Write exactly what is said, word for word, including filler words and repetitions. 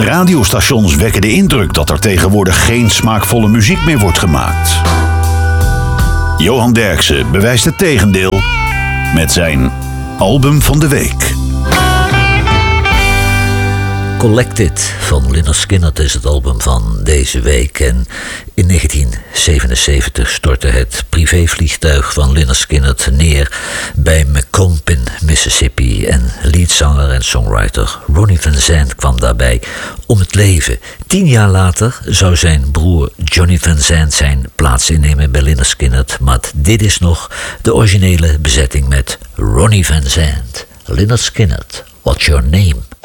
Radiostations wekken de indruk dat er tegenwoordig geen smaakvolle muziek meer wordt gemaakt. Johan Derksen bewijst het tegendeel met zijn album van de week. Collected van Lynyrd Skynyrd is het album van deze week. En in negentien zevenenzeventig stortte het privévliegtuig van Lynyrd Skynyrd neer bij Macomb, Mississippi. En leadzanger en songwriter Ronnie Van Zant kwam daarbij om het leven. Tien jaar later zou zijn broer Johnny Van Zant zijn plaats innemen bij Lynyrd Skynyrd. Maar dit is nog de originele bezetting met Ronnie Van Zant. Lynyrd Skynyrd, What's Your Name?